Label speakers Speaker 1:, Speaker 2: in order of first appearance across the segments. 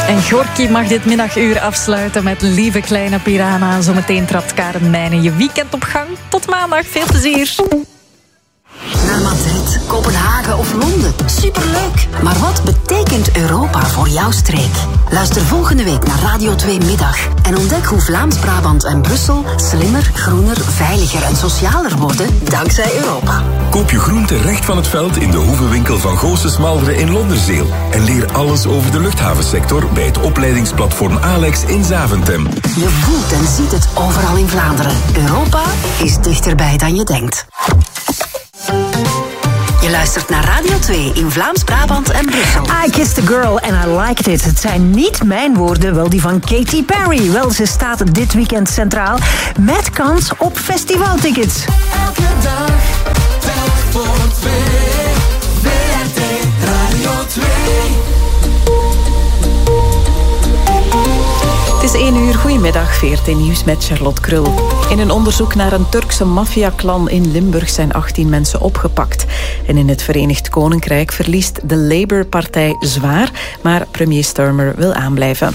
Speaker 1: En Gorky mag dit middaguur afsluiten met Lieve Kleine Piranha. Zometeen trapt Karen Meijnen je weekend op gang. Tot maandag, veel plezier.
Speaker 2: Naar Madrid, Kopenhagen of Londen. Superleuk! Maar wat betekent Europa voor jouw streek? Luister volgende week naar Radio 2 Middag en ontdek hoe Vlaams-Brabant en Brussel slimmer, groener, veiliger en socialer worden dankzij Europa.
Speaker 3: Koop je groente recht van het veld in de hoevenwinkel van Goossen Smalderen in Londerzeel. En leer alles over de luchthavensector bij het opleidingsplatform Alex in Zaventem.
Speaker 2: Je voelt en ziet het overal in Vlaanderen. Europa is dichterbij dan je denkt. Je luistert naar Radio 2 in Vlaams-Brabant en Brussel.
Speaker 4: I kissed a girl and I liked it. Het zijn niet mijn woorden, wel die van Katy Perry. Wel, ze staat dit weekend centraal met kans op festivaltickets.
Speaker 5: Elke dag, telk voor twee. WRT Radio 2.
Speaker 1: Het is 1 uur. Goedemiddag, VRT Nieuws met Charlotte Krul. In een onderzoek naar een Turkse maffiaklan in Limburg zijn 18 mensen opgepakt. En in het Verenigd Koninkrijk verliest de Labour-partij zwaar, maar premier Starmer wil aanblijven.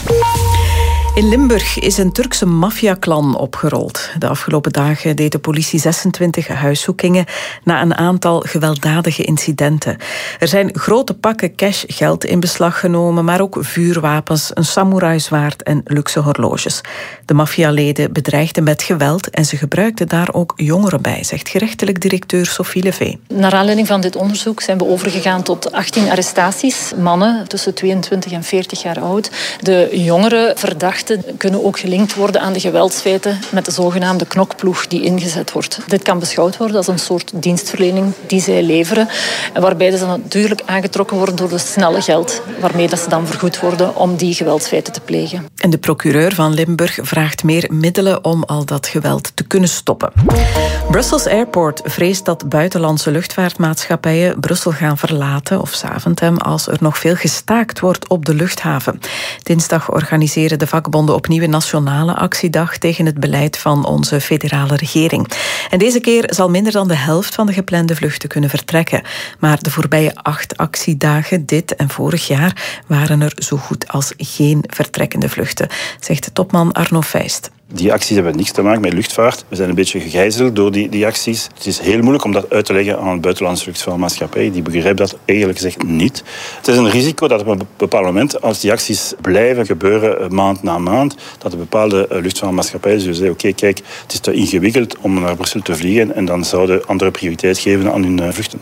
Speaker 1: In Limburg is een Turkse maffiaklan opgerold. De afgelopen dagen deed de politie 26 huiszoekingen na een aantal gewelddadige incidenten. Er zijn grote pakken cashgeld in beslag genomen, maar ook vuurwapens, een samoeraizwaard en luxe horloges. De maffialeden bedreigden met geweld en ze gebruikten daar ook jongeren bij, zegt gerechtelijk directeur Sophie Levee.
Speaker 6: Naar aanleiding van dit onderzoek zijn we overgegaan tot 18 arrestaties. Mannen tussen 22 en 40 jaar oud. De jongere verdachten kunnen ook gelinkt worden aan de geweldsfeiten met de zogenaamde knokploeg die ingezet wordt. Dit kan beschouwd worden als een soort dienstverlening die zij leveren, waarbij ze natuurlijk aangetrokken worden door de snelle geld waarmee dat ze dan vergoed worden om die geweldsfeiten te plegen.
Speaker 1: En de procureur van Limburg vraagt meer middelen om al dat geweld te kunnen stoppen. Brussels Airport vreest dat buitenlandse luchtvaartmaatschappijen Brussel gaan verlaten of Zaventem als er nog veel gestaakt wordt op de luchthaven. Dinsdag organiseren de vakbonden opnieuw een nationale actiedag tegen het beleid van onze federale regering. En deze keer zal minder dan de helft van de geplande vluchten kunnen vertrekken. Maar de voorbije 8 actiedagen, dit en vorig jaar, waren er zo goed als geen vertrekkende vluchten, zegt topman Arno Feist.
Speaker 7: Die acties hebben niks te maken met luchtvaart. We zijn een beetje gegijzeld door die acties. Het is heel moeilijk om dat uit te leggen aan een buitenlandse luchtvaartmaatschappij. Die begrijpen dat eigenlijk gezegd niet. Het is een risico dat op een bepaald moment, als die acties blijven gebeuren maand na maand, dat de bepaalde luchtvaartmaatschappijen zullen zeggen, oké, kijk, het is te ingewikkeld om naar Brussel te vliegen en dan zouden andere prioriteit geven aan hun vluchten.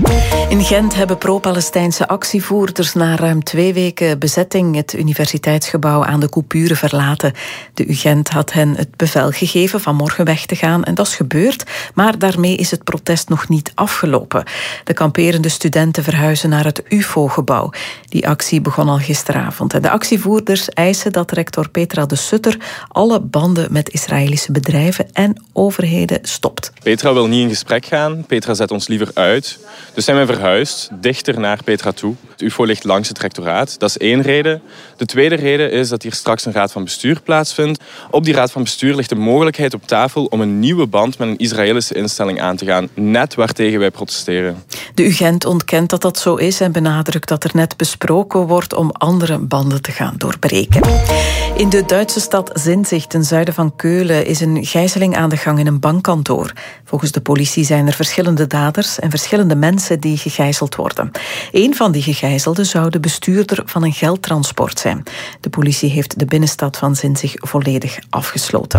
Speaker 1: In Gent hebben pro-Palestijnse actievoerders na ruim 2 weken bezetting het universiteitsgebouw aan de coupure verlaten. De UGent had hen het bevel gegeven van morgen weg te gaan en dat is gebeurd, maar daarmee is het protest nog niet afgelopen. De kamperende studenten verhuizen naar het UFO-gebouw. Die actie begon al gisteravond. En de actievoerders eisen dat rector Petra de Sutter alle banden met Israëlische bedrijven en overheden stopt.
Speaker 8: Petra wil niet in gesprek gaan. Petra zet ons liever uit. Dus zijn we verhuisd, dichter naar Petra toe. Het UFO ligt langs het rectoraat. Dat is 1 reden. De tweede reden is dat hier straks een raad van bestuur plaatsvindt. Op die raad van bestuur ligt de mogelijkheid op tafel om een nieuwe band met een Israëlische instelling aan te gaan. Net waartegen wij protesteren.
Speaker 1: De UGent ontkent dat dat zo is en benadrukt dat er net besproken wordt om andere banden te gaan doorbreken. In de Duitse stad Sinzig, ten zuiden van Keulen, is een gijzeling aan de gang in een bankkantoor. Volgens de politie zijn er verschillende daders en verschillende mensen die gegijzeld worden. Een van die gegijzelden zou de bestuurder van een geldtransport zijn. De politie heeft de binnenstad van Sinzig volledig afgesloten.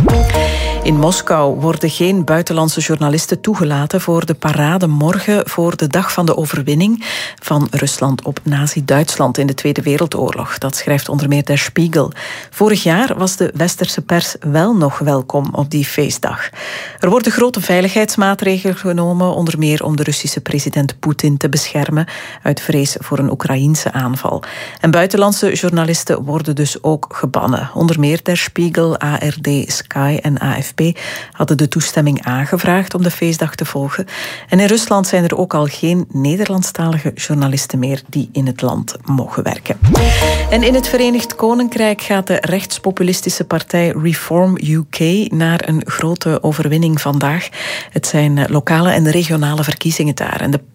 Speaker 1: In Moskou worden geen buitenlandse journalisten toegelaten voor de parade morgen voor de dag van de overwinning van Rusland op Nazi-Duitsland in de Tweede Wereldoorlog. Dat schrijft onder meer Der Spiegel. Vorig jaar was de westerse pers wel nog welkom op die feestdag. Er worden grote veiligheidsmaatregelen genomen, onder meer om de Russische president Poetin te beschermen uit vrees voor een Oekraïense aanval. En buitenlandse journalisten worden dus ook gebannen. Onder meer Der Spiegel, ARD, Sky en AFP hadden de toestemming aangevraagd om de feestdag te volgen. En in Rusland zijn er ook al geen Nederlandstalige journalisten meer die in het land mogen werken. En in het Verenigd Koninkrijk gaat de rechtspopulistische partij Reform UK naar een grote overwinning vandaag. Het zijn lokale en regionale verkiezingen daar. En de partij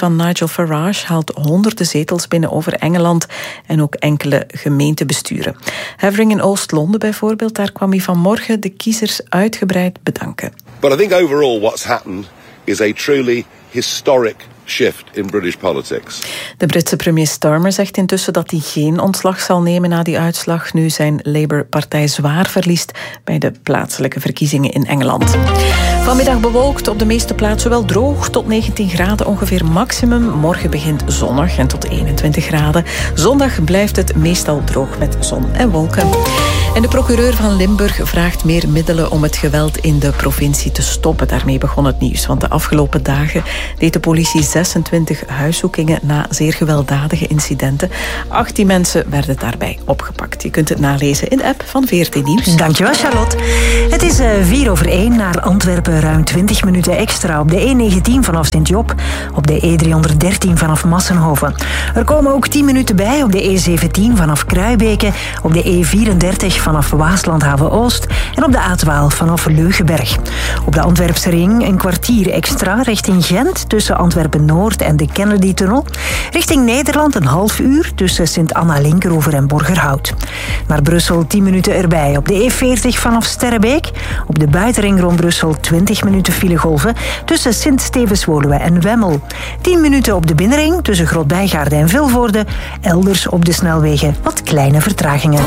Speaker 1: van Nigel Farage haalt honderden zetels binnen over Engeland en ook enkele gemeentebesturen. Havering in Oost-Londen bijvoorbeeld, daar kwam hij vanmorgen de kiezers uitgebreid bedanken.
Speaker 9: But I think overall what's happened is a truly historic shift in British politics.
Speaker 1: De Britse premier Starmer zegt intussen dat hij geen ontslag zal nemen na die uitslag, nu zijn Labour-partij zwaar verliest bij de plaatselijke verkiezingen in Engeland. Vanmiddag bewolkt, op de meeste plaatsen wel droog, tot 19 graden ongeveer maximum. Morgen begint zonnig en tot 21 graden. Zondag blijft het meestal droog met zon en wolken. En de procureur van Limburg vraagt meer middelen om het geweld in de provincie te stoppen. Daarmee begon het nieuws, want de afgelopen dagen deed de politie 26 huiszoekingen na zeer gewelddadige incidenten. 18 mensen werden daarbij opgepakt. Je kunt het nalezen in de app van VRT Nieuws.
Speaker 4: Dankjewel, Charlotte. Het is 4:04 naar Antwerpen, ruim 20 minuten extra op de E19 vanaf Sint-Job, op de E313 vanaf Massenhoven. Er komen ook 10 minuten bij op de E17 vanaf Kruibeke, op de E34 vanaf Waaslandhaven-Oost en op de A12 vanaf Leugenberg. Op de Antwerpse ring een kwartier extra richting Gent tussen Antwerpen-Noord en de Kennedy-tunnel. Richting Nederland een half uur tussen Sint-Anna-Linkeroever en Borgerhout. Naar Brussel 10 minuten erbij op de E40 vanaf Sterrebeek. Op de buitenring rond Brussel 20 minuten filegolven tussen Sint-Stevens-Woluwe en Wemmel. 10 minuten op de binnenring tussen Grootbijgaarden en Vilvoorde. Elders op de snelwegen wat kleine vertragingen.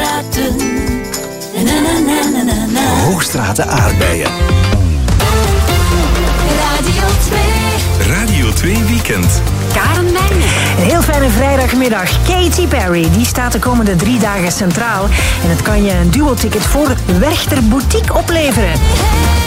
Speaker 3: Hoogstraten aardbeien. Radio 2 Weekend.
Speaker 2: Karen Meijnen.
Speaker 4: Een heel fijne vrijdagmiddag. Katy Perry, die staat de komende 3 dagen centraal. En het kan je een duo-ticket voor Werchter Boutique opleveren.